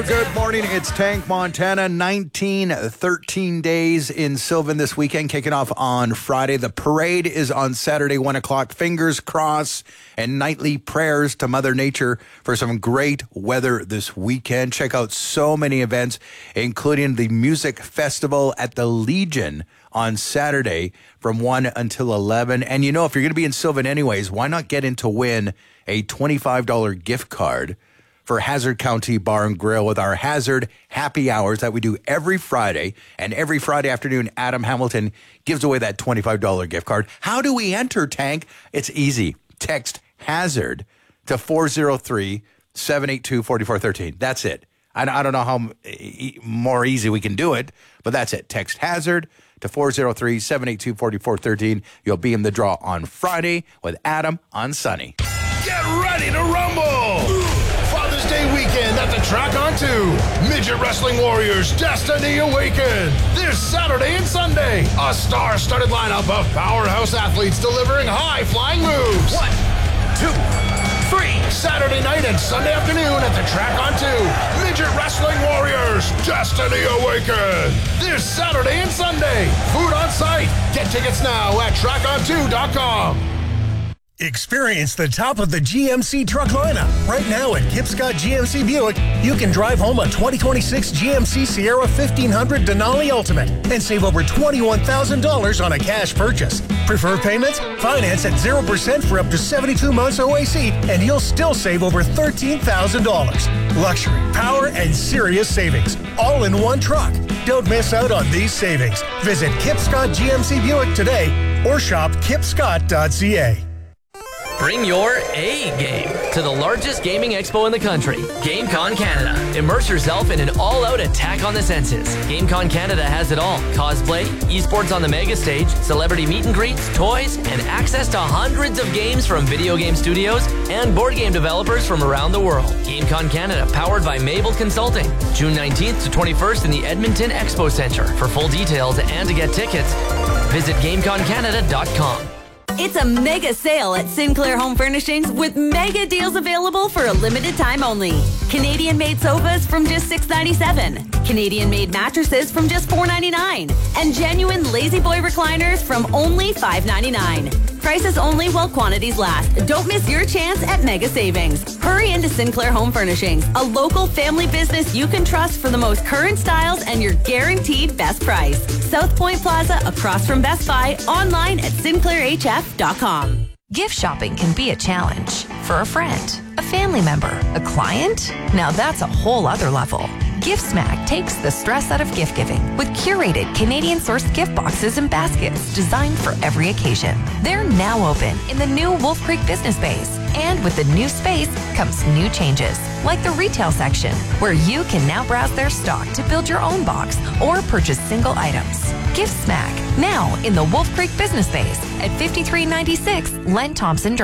Good morning. It's Tank Montana. 13 days in Sylvan this weekend, kicking off on Friday. The parade is on Saturday, 1 o'clock. Fingers crossed and nightly prayers to Mother Nature for some great weather this weekend. Check out so many events, including the music festival at the Legion on Saturday from 1 until 11. And you know, if you're going to be in Sylvan anyways, why not get in to win a $25 gift card for Hazard County Bar and Grill with our Hazard Happy Hours that we do every Friday. And every Friday afternoon, Adam Hamilton gives away that $25 gift card. How do we enter, Tank? It's easy. Text Hazard to 403-782-4413. That's it. I don't know how more easy we can do it, but that's it. Text Hazard to 403-782-4413. You'll be in the draw on Friday with Adam on Sunny. Get ready to rumble! Father's Day weekend at the Track on 2. Midget Wrestling Warriors Destiny Awakened. This Saturday and Sunday, a star-studded lineup of powerhouse athletes delivering high-flying moves. 1, 2, 3. Saturday night and Sunday afternoon at the Track on 2. Midget Wrestling Warriors Destiny Awakened. This Saturday and Sunday. Food on site. Get tickets now at tracon2.com. Experience the top of the GMC truck lineup. Right now at Kipscott GMC Buick, you can drive home a 2026 GMC Sierra 1500 Denali Ultimate and save over $21,000 on a cash purchase. Prefer payments? Finance at 0% for up to 72 months OAC, and you'll still save over $13,000. Luxury, power, and serious savings, all in one truck. Don't miss out on these savings. Visit Kipscott GMC Buick today or shop kipscott.ca. Bring your A game to the largest gaming expo in the country, GameCon Canada. Immerse yourself in an all-out attack on the senses. GameCon Canada has it all. Cosplay, esports on the mega stage, celebrity meet and greets, toys, and access to hundreds of games from video game studios and board game developers from around the world. GameCon Canada, powered by Mabel Consulting. June 19th to 21st in the Edmonton Expo Center. For full details and to get tickets, visit GameConCanada.com. It's a mega sale at Sinclair Home Furnishings with mega deals available for a limited time only. Canadian-made sofas from just $6.97. Canadian-made mattresses from just $4.99. And genuine Lazy Boy recliners from only $5.99. Prices only while quantities last. Don't miss your chance at mega savings. Hurry into Sinclair Home Furnishings, a local family business you can trust for the most current styles and your guaranteed best price. South Point Plaza across from Best Buy, online at sinclairhf.com. Gift shopping can be a challenge for a friend, a family member, a client. Now that's a whole other level. GiftSmack takes the stress out of gift giving with curated Canadian-sourced gift boxes and baskets designed for every occasion. They're now open in the new Wolf Creek Business Base. And with the new space comes new changes, like the retail section, where you can now browse their stock to build your own box or purchase single items. GiftSmack, now in the Wolf Creek Business Base at 5396 Len Thompson Drive.